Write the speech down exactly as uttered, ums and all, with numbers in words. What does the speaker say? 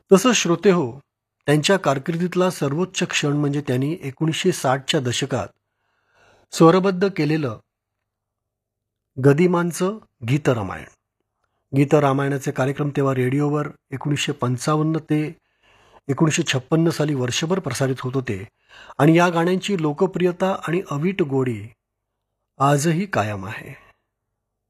तसं श्रोते हो, त्यांच्या कारकिर्दीतला सर्वोच्च क्षण म्हणजे त्यांनी एकोणीसशे साठच्या दशकात स्वरबद्ध केलेलं गदिमांचं गीतरामायण. गीतरामायणाचे कार्यक्रम तेव्हा रेडिओवर एकोणीसशे पंचावन्न ते एकोणीसशे छप्पन्न साली वर्षभर प्रसारित होत होते आणि या गाण्यांची लोकप्रियता आणि अवीट गोडी आजही कायम आहे.